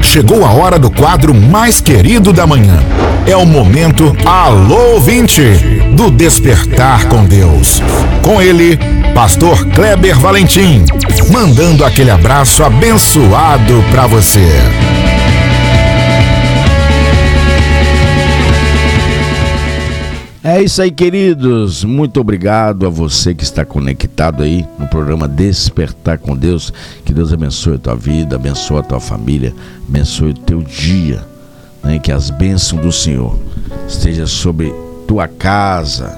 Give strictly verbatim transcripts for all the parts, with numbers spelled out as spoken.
chegou a hora do quadro mais querido da manhã. É o momento Alô Ouvinte, do Despertar com Deus. Com ele, Pastor Kleber Valentim, mandando aquele abraço abençoado para você. É isso aí, queridos. Muito obrigado a você que está conectado aí no programa Despertar com Deus. Que Deus abençoe a tua vida, abençoe a tua família, abençoe o teu dia, né? Que as bênçãos do Senhor estejam sobre tua casa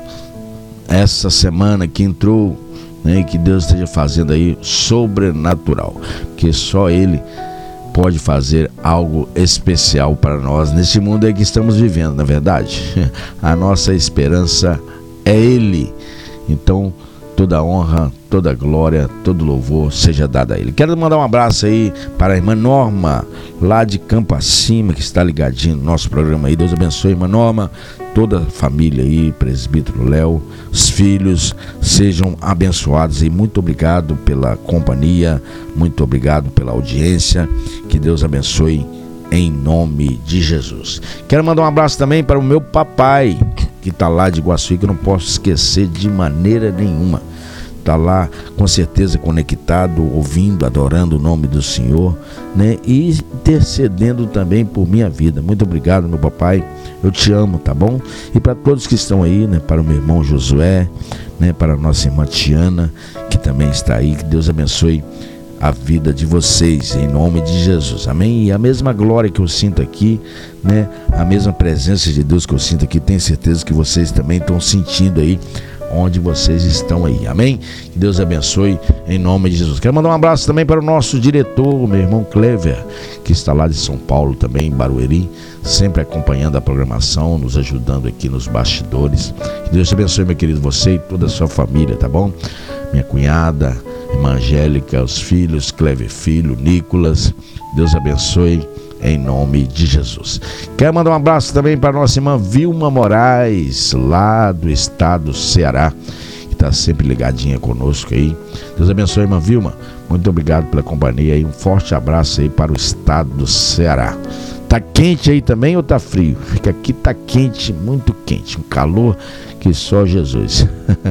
essa semana que entrou, né? E que Deus esteja fazendo aí sobrenatural, porque só Ele pode fazer algo especial para nós nesse mundo aí que estamos vivendo, na verdade. A nossa esperança é Ele. Então, toda honra, toda glória, todo louvor seja dado a Ele. Quero mandar um abraço aí para a irmã Norma, lá de Campo Acima, que está ligadinho no nosso programa aí. Deus abençoe, irmã Norma, toda a família aí, presbítero Léo, os filhos, sejam abençoados e muito obrigado pela companhia, muito obrigado pela audiência, que Deus abençoe em nome de Jesus. Quero mandar um abraço também para o meu papai, que está lá de Iguaçu, que eu não posso esquecer de maneira nenhuma. Está lá com certeza conectado, ouvindo, adorando o nome do Senhor, né? E intercedendo também por minha vida. Muito obrigado, meu papai, eu te amo, tá bom? E para todos que estão aí, né? Para o meu irmão Josué, né? Para a nossa irmã Tiana, que também está aí, que Deus abençoe a vida de vocês, em nome de Jesus, amém? E a mesma glória que eu sinto aqui, né? A mesma presença de Deus que eu sinto aqui, tenho certeza que vocês também estão sentindo aí, onde vocês estão aí, amém? Que Deus abençoe em nome de Jesus. Quero mandar um abraço também para o nosso diretor, meu irmão Clever, que está lá de São Paulo também, em Barueri, sempre acompanhando a programação, nos ajudando aqui nos bastidores. Que Deus te abençoe, meu querido, você e toda a sua família, tá bom? Minha cunhada, irmã Angélica, os filhos, Clever Filho, Nicolas, Deus abençoe em nome de Jesus. Quero mandar um abraço também para a nossa irmã Vilma Moraes, lá do estado do Ceará, que está sempre ligadinha conosco aí. Deus abençoe, irmã Vilma. Muito obrigado pela companhia e um forte abraço aí para o estado do Ceará. Tá quente aí também ou tá frio? Porque aqui tá quente, muito quente, um calor que só Jesus.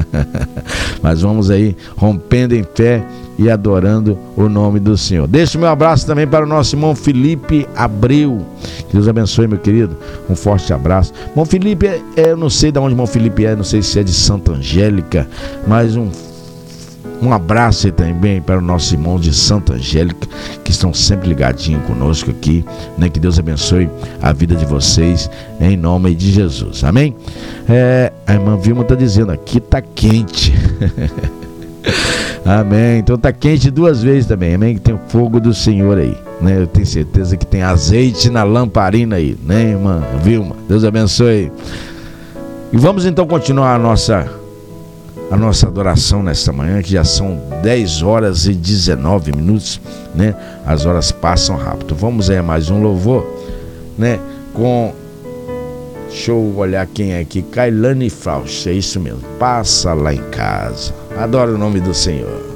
Mas vamos aí rompendo em fé e adorando o nome do Senhor. Deixo meu abraço também para o nosso irmão Felipe Abreu. Que Deus abençoe, meu querido. Um forte abraço. Irmão Felipe, é, eu não sei de onde o irmão Felipe é, não sei se é de Santa Angélica, mas um Um abraço aí também para o nosso irmão de Santa Angélica, que estão sempre ligadinhos conosco aqui, né? Que Deus abençoe a vida de vocês, em nome de Jesus, amém? É, a irmã Vilma está dizendo, aqui está quente. Amém, então está quente duas vezes também, amém? Que tem o fogo do Senhor aí, né? Eu tenho certeza que tem azeite na lamparina aí, né, irmã Vilma? Deus abençoe. E vamos então continuar a nossa... a nossa adoração nesta manhã, que já são dez horas e dezenove minutos, né? As horas passam rápido. Vamos aí a mais um louvor, né? Com, deixa eu olhar quem é aqui, Kailane Fausto, é isso mesmo, passa lá em casa. Adoro o nome do Senhor.